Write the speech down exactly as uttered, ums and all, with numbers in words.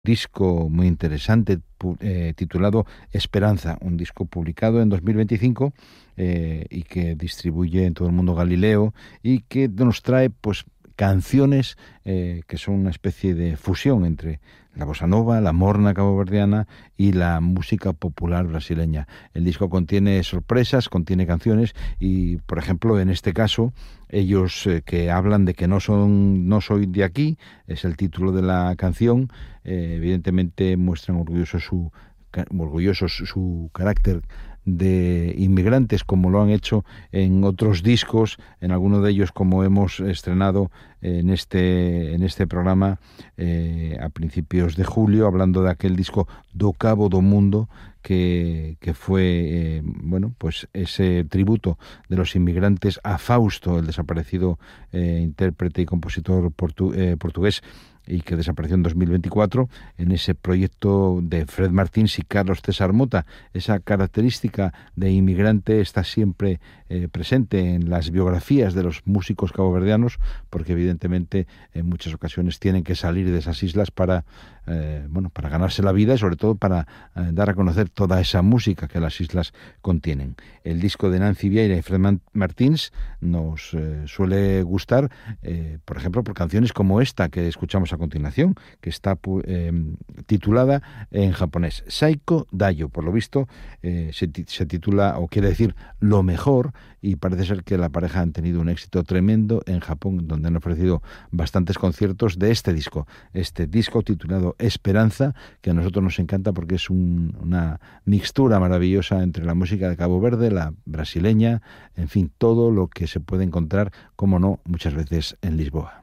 disco muy interesante pu- eh, titulado Esperanza, un disco publicado en dos mil veinticinco eh, y que distribuye en todo el mundo Galileo y que nos trae pues canciones eh, que son una especie de fusión entre la bossa nova, la morna caboverdiana y la música popular brasileña. El disco contiene sorpresas, contiene canciones y, por ejemplo, en este caso, ellos eh, que hablan de que no son, no soy de aquí, es el título de la canción, eh, evidentemente muestran orgullosos su, ca- orgullosos su carácter de inmigrantes, como lo han hecho en otros discos, en alguno de ellos, como hemos estrenado en este en este programa eh, a principios de julio, hablando de aquel disco Do Cabo do Mundo, que, que fue eh, bueno, pues ese tributo de los inmigrantes a Fausto, el desaparecido eh, intérprete y compositor portu, eh, portugués, y que desapareció en dos mil veinticuatro, en ese proyecto de Fred Martins y Carlos César Mota. Esa característica de inmigrante está siempre eh, presente en las biografías de los músicos caboverdianos, porque evidentemente en muchas ocasiones tienen que salir de esas islas para, eh, bueno, para ganarse la vida y sobre todo para eh, dar a conocer toda esa música que las islas contienen. El disco de Nancy Vieira y Fred Man- Martins nos eh, suele gustar, eh, por ejemplo, por canciones como esta que escuchamos a continuación, que está eh, titulada en japonés Saiko Dayo. Por lo visto eh, se, ti- se titula o quiere decir lo mejor, y parece ser que la pareja han tenido un éxito tremendo en Japón, donde han ofrecido bastantes conciertos de este disco, este disco titulado Esperanza, que a nosotros nos encanta porque es un, una mixtura maravillosa entre la música de Cabo Verde, la brasileña, en fin, todo lo que se puede encontrar, como no, muchas veces en Lisboa.